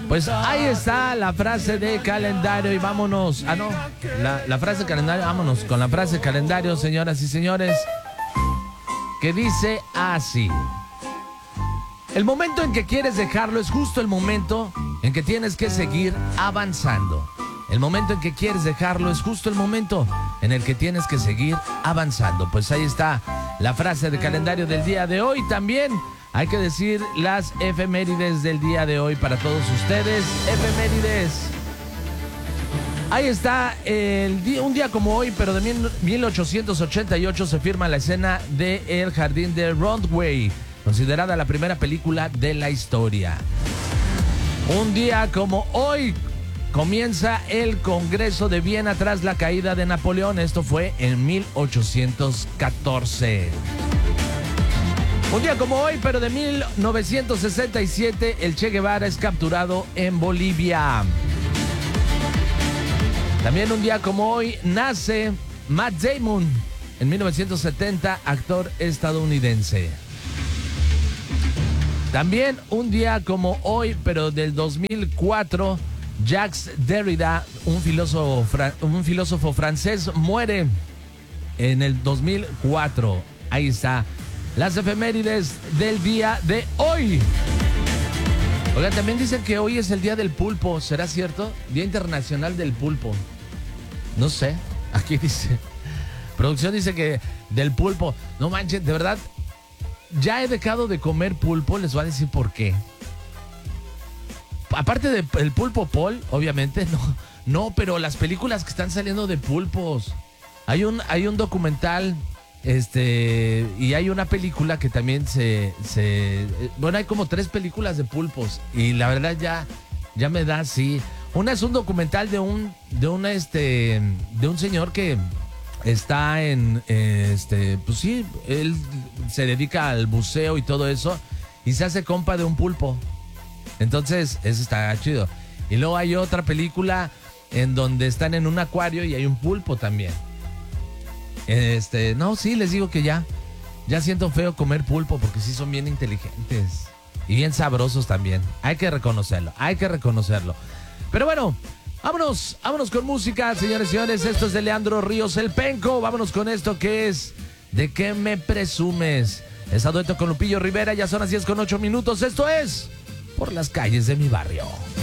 Pues ahí está la frase de calendario y vámonos. Ah, no, la frase de calendario, vámonos con la frase de calendario, señoras y señores, que dice así. El momento en que quieres dejarlo es justo el momento en que tienes que seguir avanzando. El momento en que quieres dejarlo es justo el momento en el que tienes que seguir avanzando. Pues ahí está la frase de calendario del día de hoy. También hay que decir las efemérides del día de hoy para todos ustedes. Efemérides. Ahí está un día como hoy, pero de 1888 se firma la escena de El Jardín de Broadway, considerada la primera película de la historia. Un día como hoy comienza el Congreso de Viena tras la caída de Napoleón. Esto fue en 1814. Un día como hoy, pero de 1967, el Che Guevara es capturado en Bolivia. También un día como hoy nace Matt Damon, en 1970, actor estadounidense. También un día como hoy, pero del 2004, Jacques Derrida, un filósofo francés, muere en el 2004. Ahí está las efemérides del día de hoy. Oigan, también dicen que hoy es el día del pulpo. ¿Será cierto? Día Internacional del Pulpo. No sé, aquí dice. Producción dice que del pulpo. No manchen, de verdad, ya he dejado de comer pulpo. Les voy a decir por qué. Aparte del pulpo Paul, obviamente, no, pero las películas que están saliendo de pulpos. Hay un documental, y hay una película que también bueno, hay como 3 películas de pulpos y la verdad ya me da así. Una es un documental de un señor que está pues sí, él se dedica al buceo y todo eso y se hace compa de un pulpo. Entonces, eso está chido. Y luego hay otra película en donde están en un acuario y hay un pulpo también. No, sí, les digo que ya siento feo comer pulpo porque sí son bien inteligentes y bien sabrosos también. Hay que reconocerlo. Pero bueno, vámonos con música, señores y señores. Esto es de Leandro Ríos, El Penco. Vámonos con esto que es ¿De qué me presumes? Es a dueto con Lupillo Rivera. Ya son las 10:08. Esto es Por las calles de mi barrio.